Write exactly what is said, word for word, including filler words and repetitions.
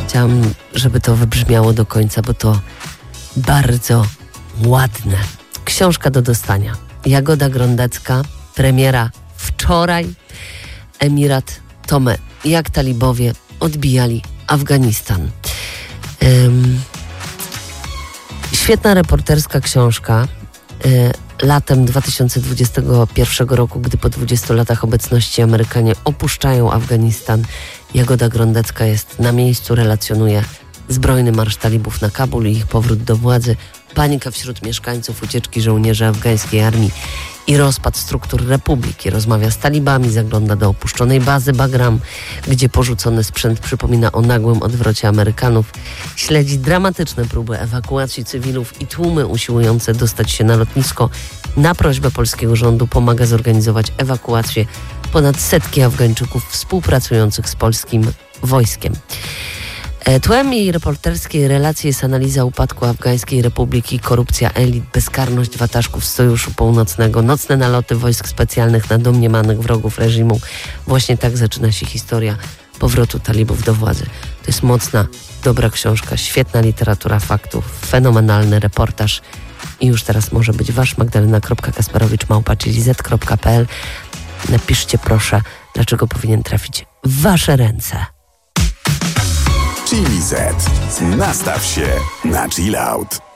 Chciałam, żeby to wybrzmiało do końca, bo to bardzo ładne. Książka do dostania. Jagoda Grondecka, premiera wczoraj. Emirat Tome. Jak talibowie odbijali Afganistan. Um, świetna reporterska książka. Y, latem dwa tysiące dwudziestego pierwszego roku, gdy po dwudziestu latach obecności Amerykanie opuszczają Afganistan, Jagoda Grondecka jest na miejscu, relacjonuje zbrojny marsz talibów na Kabul i ich powrót do władzy, panikę wśród mieszkańców, ucieczki żołnierzy afgańskiej armii i rozpad struktur republiki. Rozmawia z talibami, zagląda do opuszczonej bazy Bagram, gdzie porzucony sprzęt przypomina o nagłym odwrocie Amerykanów. Śledzi dramatyczne próby ewakuacji cywilów i tłumy usiłujące dostać się na lotnisko. Na prośbę polskiego rządu pomaga zorganizować ewakuację ponad setki Afgańczyków współpracujących z polskim wojskiem. Tłem jej reporterskiej relacji jest analiza upadku Afgańskiej Republiki, korupcja elit, bezkarność wataszków z Sojuszu Północnego, nocne naloty wojsk specjalnych na domniemanych wrogów reżimu. Właśnie tak zaczyna się historia powrotu talibów do władzy. To jest mocna, dobra książka, świetna literatura faktów, fenomenalny reportaż i już teraz może być wasz. Magdalena kropka kasperowicz małpa chili zet kropka pe el. Napiszcie proszę, dlaczego powinien trafić w wasze ręce. Chili Z. Nastaw się na chill out.